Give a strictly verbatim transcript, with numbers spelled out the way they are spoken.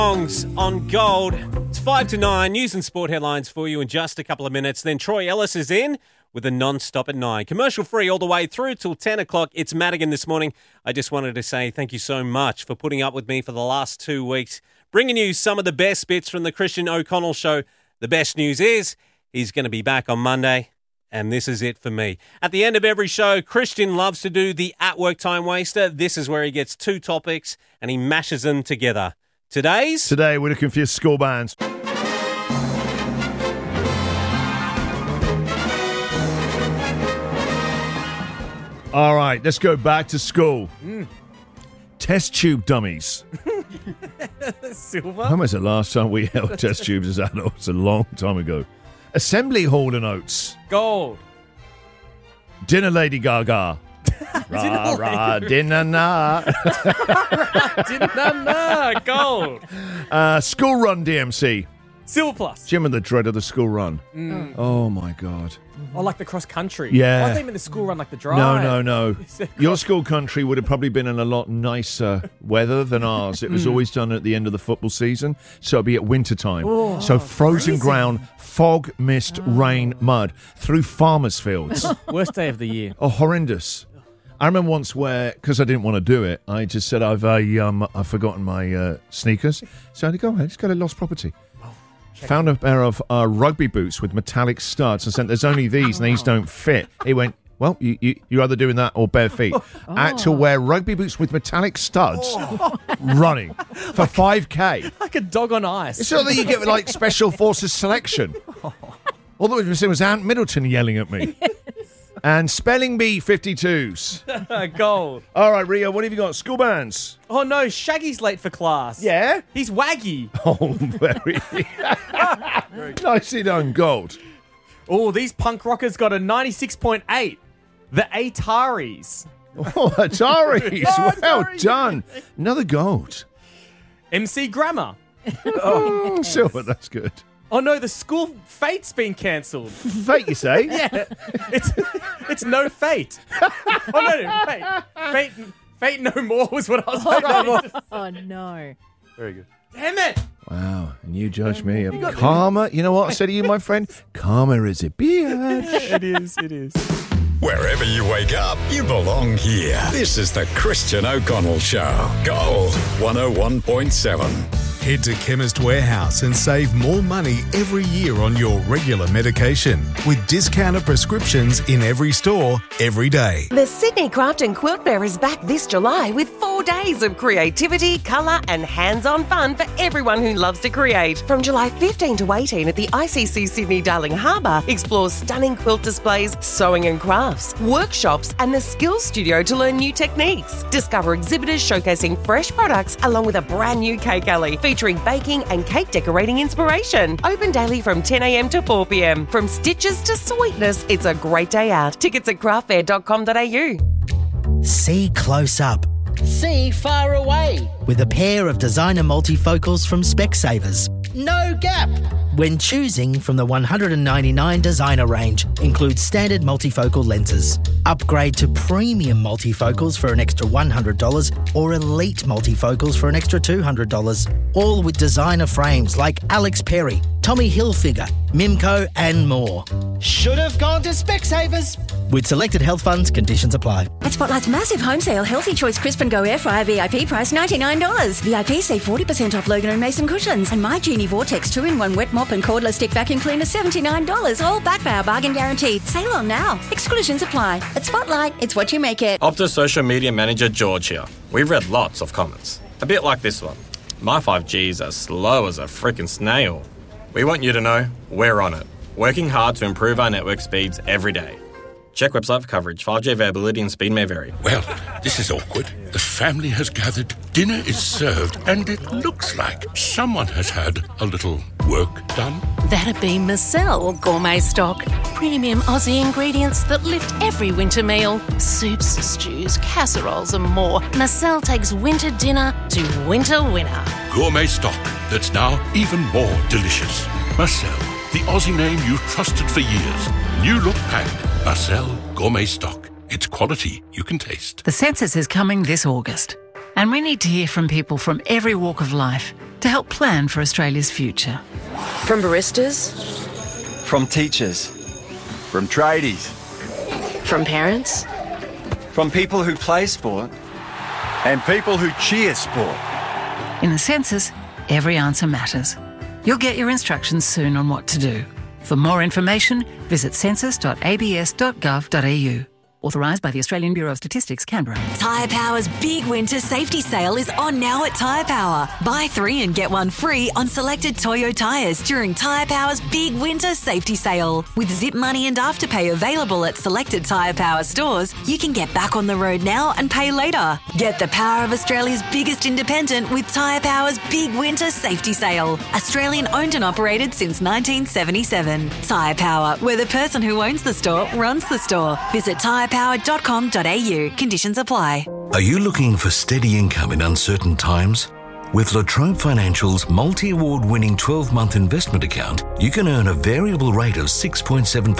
Songs on Gold. It's five to nine. News and sport headlines for you in just a couple of minutes. Then Troy Ellis is in with a non-stop at nine. Commercial free all the way through till ten o'clock. It's Madigan this morning. I just wanted to say thank you so much for putting up with me for the last two weeks, bringing you some of the best bits from the Christian O'Connell Show. The best news is he's going to be back on Monday, and this is it for me. At the end of every show, Christian loves to do the at-work time waster. This is where he gets two topics and he mashes them together. Today's? Today, we're looking for your school bands. All right, let's go back to school. Mm. Test tube dummies. Silver? When was the last time we held test tubes as adults? A long time ago. Assembly hall and oats. Gold. Dinner Lady Gaga. Rah, rah, dinner na. Dinner na. Gold. Uh, school run D M C. Silver plus. Jim and the dread of the school run. Mm. Oh, my God. Oh, like the cross country. Yeah. Oh, I think in the school run like the drive. No, no, no. Your school country would have probably been in a lot nicer weather than ours. It was always done at the end of the football season, so it'd be at winter time. Oh, so frozen freezing. Ground, fog, mist, oh. rain, mud, through farmers' fields. Worst day of the year. Oh, horrendous. I remember once where, because I didn't want to do it, I just said, I've uh, um, I've forgotten my uh, sneakers. So I had to go ahead, just go to lost property. Found a pair of uh, rugby boots with metallic studs and said, there's only these and these don't fit. He went, well, you, you, you're either doing that or bare feet. Oh. I had to wear rugby boots with metallic studs oh. running for five K. Like a dog on ice. It's not that you get like Special Forces selection. Oh. All that was was Ant Middleton yelling at me. Yes. And spelling bee fifty-twos. Gold. All right, Rio, what have you got? School bands. Oh, no, Shaggy's late for class. Yeah? He's waggy. Oh, very. very nicely done, Gold. Oh, these punk rockers got a ninety-six point eight. The Ataris. Oh, Ataris. oh, well Ataris. Done. Another Gold. M C Grammar. Oh, silver, that's good. Oh, no, the school fate's been cancelled. Fate, you say? Yeah. It's it's no fate. Oh, no, no, fate. Fate, fate no more was what I was trying to Oh, no. Very good. Damn it. Wow, and you judge me. You karma, you know what I said to you, my friend? Karma is a bitch. It is, it is. Wherever you wake up, you belong here. This is the Christian O'Connell Show. Gold one oh one point seven. Head to Chemist Warehouse and save more money every year on your regular medication with discounted prescriptions in every store, every day. The Sydney Craft and Quilt Fair is back this July with four days of creativity, colour and hands-on fun for everyone who loves to create. From July fifteenth to eighteenth at the I C C Sydney Darling Harbour, explore stunning quilt displays, sewing and crafts, workshops and the Skills Studio to learn new techniques. Discover exhibitors showcasing fresh products along with a brand new cake alley featuring baking and cake decorating inspiration. Open daily from ten a.m. to four p.m. From stitches to sweetness, it's a great day out. Tickets at craft fair dot com dot a u. See close up. See far away. With a pair of designer multifocals from Specsavers. No gap. When choosing from the one hundred ninety-nine designer range, includes standard multifocal lenses. Upgrade to premium multifocals for an extra one hundred dollars or elite multifocals for an extra two hundred dollars. All with designer frames like Alex Perry, Tommy Hilfiger, Mimco and more. Should have gone to Specsavers. With selected health funds, conditions apply. At Spotlight's massive home sale, Healthy Choice Crisp and Go Air Fryer V I P price ninety-nine dollars. V I P save forty percent off Logan and Mason cushions. And My Genie Vortex two in one wet mop and cordless stick vacuum cleaner seventy-nine dollars. All backed by our bargain guarantee. Sale on now. Exclusions apply. At Spotlight, it's what you make it. Optus social media manager George here. We've read lots of comments. A bit like this one. My five G's are slow as a frickin' snail. We want you to know we're on it. Working hard to improve our network speeds every day. Check website for coverage. five G availability and speed may vary. Well, this is awkward. The family has gathered, dinner is served, and it looks like someone has had a little work done. That'd be Marcel Gourmet Stock. Premium Aussie ingredients that lift every winter meal. Soups, stews, casseroles and more. Marcel takes winter dinner to winter winner. Gourmet Stock that's now even more delicious. Marcel, the Aussie name you've trusted for years. New look packed. Marcel Gourmet Stock. It's quality you can taste. The census is coming this August, and we need to hear from people from every walk of life. to help plan for Australia's future. From baristas, from teachers, from tradies, from parents, from people who play sport and people who cheer sport. In the census, every answer matters. You'll get your instructions soon on what to do. For more information, visit census dot a b s dot gov dot a u. Authorised by the Australian Bureau of Statistics, Canberra. Tyre Power's big winter safety sale is on now at Tyre Power. Buy three and get one free on selected Toyo tyres during Tyre Power's big winter safety sale. With Zip Money and Afterpay available at selected Tyre Power stores, you can get back on the road now and pay later. Get the power of Australia's biggest independent with Tyre Power's big winter safety sale. Australian owned and operated since nineteen seventy-seven. Tyre Power, where the person who owns the store runs the store. Visit tyre power dot com dot a u. Conditions apply. Are you looking for steady income in uncertain times? With La Trobe Financial's multi-award winning twelve-month investment account, you can earn a variable rate of six point seven percent